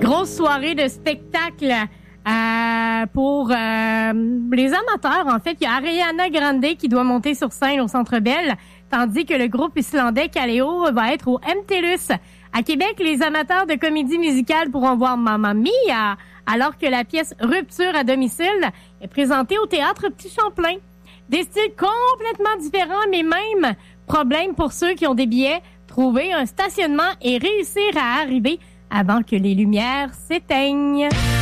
Grosse soirée de spectacle pour les amateurs. En fait, il y a Ariana Grande qui doit monter sur scène au Centre Bell, tandis que le groupe islandais Kaleo va être au MTLUS. À Québec, les amateurs de comédie musicale pourront voir Mamma Mia, alors que la pièce Rupture à domicile est présentée au Théâtre Petit Champlain. Des styles complètement différents, mais même problème pour ceux qui ont des billets, trouver un stationnement et réussir à arriver avant que les lumières s'éteignent.